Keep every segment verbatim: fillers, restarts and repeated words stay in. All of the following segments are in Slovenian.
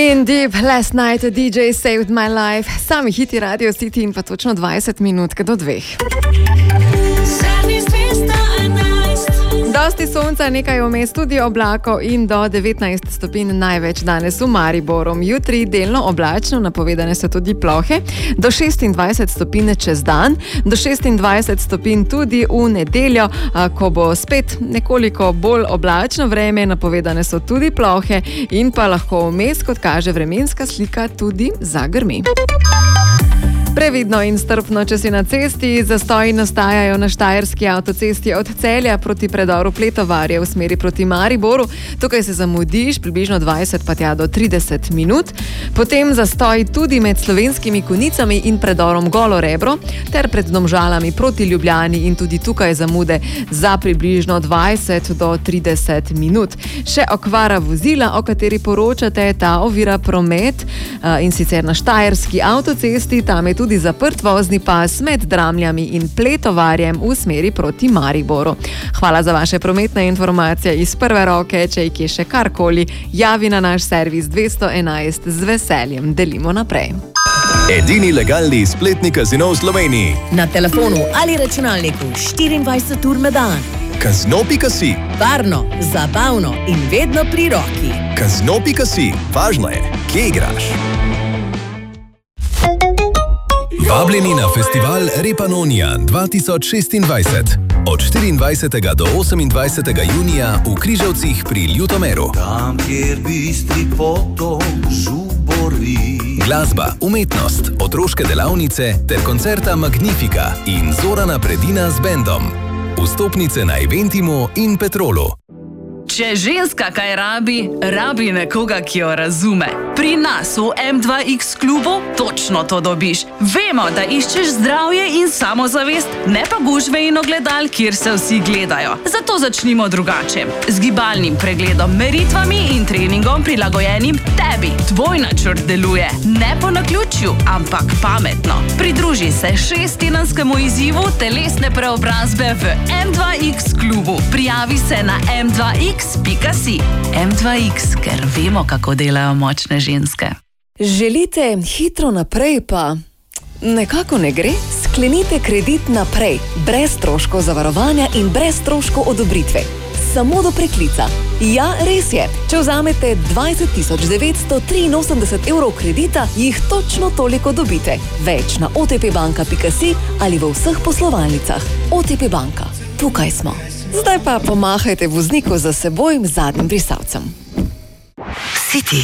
In Deep, Last Night, D J Saved My Life, sami hiti Radio City in pa točno dvajset minut do dveh. Dosti sonca, nekaj vmes tudi oblakov in do devetnajst stopinj največ danes v Mariboru. Jutri delno oblačno, napovedane so tudi plohe, do šestindvajset stopinj čez dan, do šestindvajset stopinj tudi v nedeljo, ko bo spet nekoliko bolj oblačno vreme, napovedane so tudi plohe in pa lahko vmes, kot kaže vremenska slika, tudi zagrmi. Previdno in strpno, če si na cesti, zastoji nastajajo na štajerski avtocesti od Celja proti predoru Pletovarje v smeri proti Mariboru. Tukaj se zamudiš približno dvajset pa tja do trideset minut. Potem zastoj tudi med Slovenskimi Konjicami in predorom Golo Rebro ter pred Domžalami proti Ljubljani in tudi tukaj zamude za približno dvajset do trideset minut. Še okvara vozila, o kateri poročate, ta ovira promet in sicer na štajerski avtocesti, tam je tudi zaprt vozni pas med Dramljami in Pletovarjem v smeri proti Mariboru. Hvala za vaše prometne informacije iz prve roke, če jih je še karkoli, javi na naš servis dvesto enajst, z veseljem delimo naprej. Edini legalni spletni kazino v Sloveniji. Na telefonu ali računalniku štiriindvajset ur na dan. Kazino pika si. Varno, zabavno in vedno pri roki. Kazino pika si. Važno je, kje igraš. Vabljeni na festival Repanonija dva tisoč šestindvajset. Od štiriindvajsetega do osemindvajsetega junija v Križevcih pri Ljutomeru. Tam, kjer bistri potom žubori. Glasba, umetnost, otroške delavnice ter koncerta Magnifika in Zorana Predina z bendom. Vstopnice na Eventimu in Petrolu. Če ženska kaj rabi, rabi nekoga, ki jo razume. Pri nas v em dva iks klubu točno to dobiš. Vemo, da iščeš zdravje in samozavest, ne pa gužve in ogledal, kjer se vsi gledajo. Zato začnimo drugače. Z gibalnim pregledom, meritvami in treningom prilagojenim tebi. Tvoj načrt deluje, ne po naključju, ampak pametno. Pridruži se šesttedenskemu izzivu telesne preobrazbe v em dva iks klubu. Prijavi se na em dva iks pika si. em dva iks, ker vemo, kako delajo močne ženske. Želite hitro naprej, pa nekako ne gre? Sklenite kredit naprej, brez stroškov zavarovanja in brez stroškov odobritve. Samo do preklica. Ja, res je. Če vzamete dvajset tisoč devetsto triinosemdeset evrov kredita, jih točno toliko dobite. Več na o te pe banka pika si ali v vseh poslovalnicah. O te pe banka. Tukaj smo. Zdaj pa pomahajte vozniku za seboj zadnjim brisavcem. City.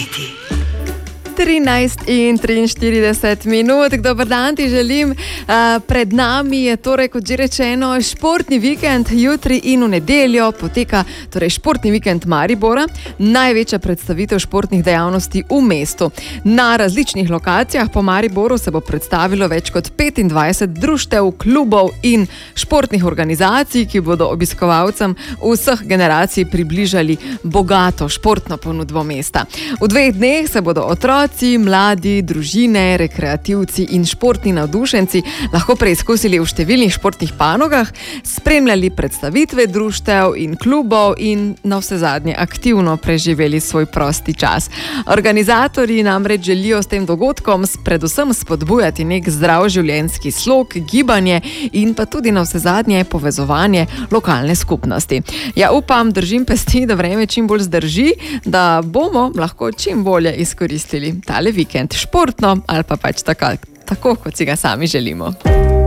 trinajst in triinštirideset minut. Dober dan ti želim. Uh, pred nami je torej, kot že rečeno, športni vikend. Jutri in v nedeljo poteka torej športni vikend Maribora. Največja predstavitev športnih dejavnosti v mestu. Na različnih lokacijah po Mariboru se bo predstavilo več kot petindvajset društev, klubov in športnih organizacij, ki bodo obiskovalcem vseh generacij približali bogato športno ponudbo mesta. V dveh dneh se bodo otroci, mladi, družine, rekreativci in športni navdušenci lahko preizkusili v številnih športnih panogah, spremljali predstavitve društev in klubov in navsezadnje aktivno preživeli svoj prosti čas. Organizatorji namreč želijo s tem dogodkom predvsem spodbujati nek zdrav življenjski slog, gibanje in pa tudi navsezadnje povezovanje lokalne skupnosti. Ja, upam, držim pesti, da vreme čim bolj zdrži, da bomo lahko čim bolje izkoristili tale vikend športno ali pa pač tako, tako kot si ga sami želimo.